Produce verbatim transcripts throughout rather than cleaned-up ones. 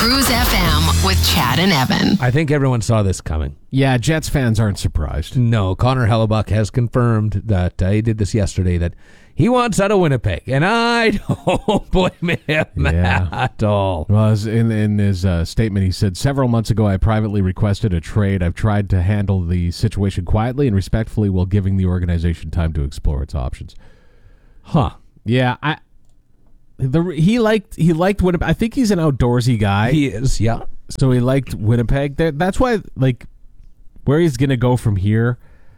Cruise F M with Chad and Evan. I think everyone saw this coming. Yeah, Jets fans aren't surprised. No, Connor Hellebuck has confirmed that uh, he did this yesterday, that he wants out of Winnipeg, and I don't blame him Yeah. at all. Well, as in, in his uh, statement, he said, several months ago, I privately requested a trade. I've tried to handle the situation quietly and respectfully while giving the organization time to explore its options. Huh. Yeah, I... The, he liked he liked Winnipeg. I think he's an outdoorsy guy. He is, yeah. So he liked Winnipeg. That, that's why, like, where he's going to go from here,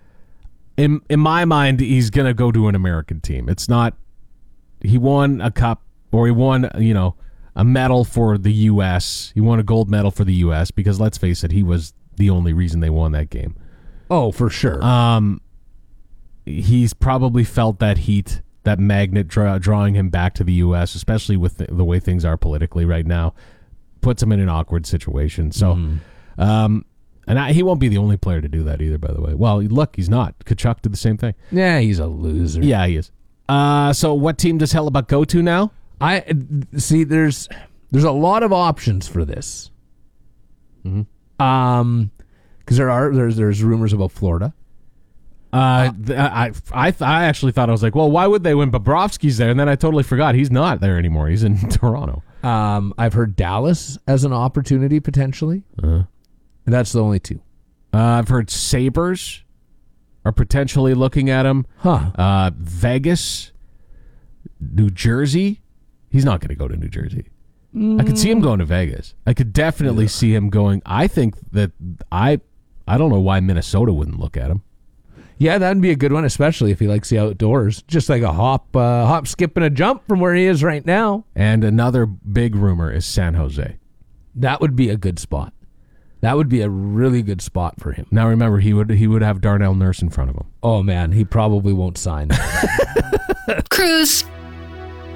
in in my mind, he's going to go to an American team. It's not, he won a cup, or he won, you know, a medal for the U S. He won a gold medal for the U S because, let's face it, he was the only reason they won that game. Oh, for sure. Um, he's probably felt that heat, that magnet draw, drawing him back to the U S, especially with the, the way things are politically right now, puts him in an awkward situation. So, mm. um, and I, he won't be the only player to do that either, by the way. Well, look, he's not. Kachuk did the same thing. Yeah, he's a loser. Yeah, he is. Uh, so what team does Hellebuck go to now? I see. There's there's a lot of options for this. Mm-hmm. Um, because there are there's there's rumors about Florida. Uh, th- I I th- I actually thought, I was like, well, why would they when Bobrovsky's there? And then I totally forgot he's not there anymore. He's in Toronto. Um, I've heard Dallas as an opportunity potentially. Uh-huh. And that's the only two. Uh, I've heard Sabres are potentially looking at him. Huh. Uh, Vegas, New Jersey. He's not going to go to New Jersey. Mm. I could see him going to Vegas. I could definitely yeah. see him going. I think that I I don't know why Minnesota wouldn't look at him. Yeah, that'd be a good one, especially if he likes the outdoors. Just like a hop, uh, hop, skip, and a jump from where he is right now. And another big rumor is San Jose. That would be a good spot. That would be a really good spot for him. Now remember, he would he would have Darnell Nurse in front of him. Oh man, he probably won't sign. Cruise.